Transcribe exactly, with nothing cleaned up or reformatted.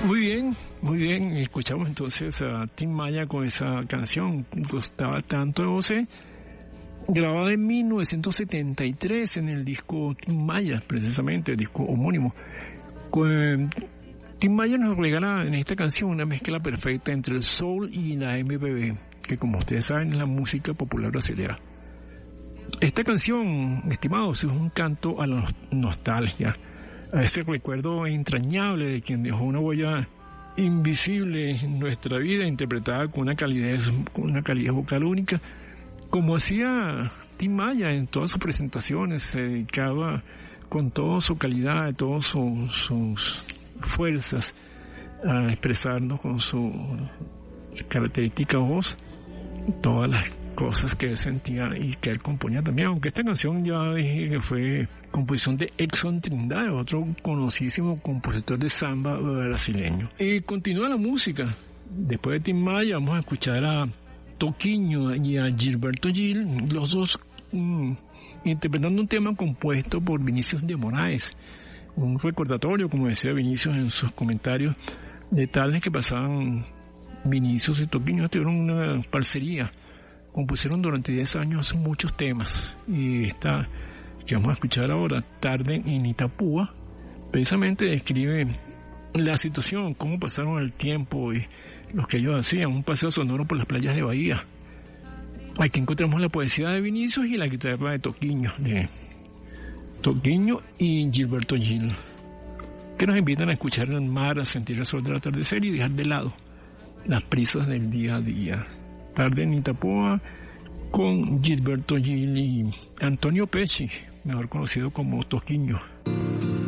Muy bien, muy bien. Escuchamos entonces a Tim Maya con esa canción, Gustaba tanto de José, grabada en mil novecientos setenta y tres en el disco Tim Maya, precisamente, el disco homónimo. Con, Tim Maya nos regala en esta canción una mezcla perfecta entre el soul y la M P B, que como ustedes saben es la música popular brasileña. Esta canción, estimados, es un canto a la nostalgia, a ese recuerdo entrañable de quien dejó una huella invisible en nuestra vida, interpretada con una calidez, con una calidez vocal única, como hacía Tim Maya en todas sus presentaciones. Se dedicaba con toda su calidad, todas su, sus fuerzas a expresarnos con su característica voz todas las cosas que él sentía y que él componía también, aunque esta canción ya dije que fue composición de Edson Trindade, otro conocidísimo compositor de samba brasileño. Y continúa la música. Después de Tim Maya vamos a escuchar a Toquinho y a Gilberto Gil, los dos mm, interpretando un tema compuesto por Vinicius de Moraes, un recordatorio, como decía Vinicius en sus comentarios, de tales que pasaban Vinicius y Toquinho tuvieron una parcería. Compusieron durante diez años muchos temas, y esta que vamos a escuchar ahora, Tarde en Itapúa, precisamente describe la situación, cómo pasaron el tiempo y lo que ellos hacían, un paseo sonoro por las playas de Bahía. Aquí encontramos la poesía de Vinicius y la guitarra de Toquinho, de Toquinho y Gilberto Gil, que nos invitan a escuchar el mar, a sentir el sol del atardecer y dejar de lado las prisas del día a día. Tarde en Itapúa con Gilberto Gil y Antonio Pesci, mejor conocido como Toquinho.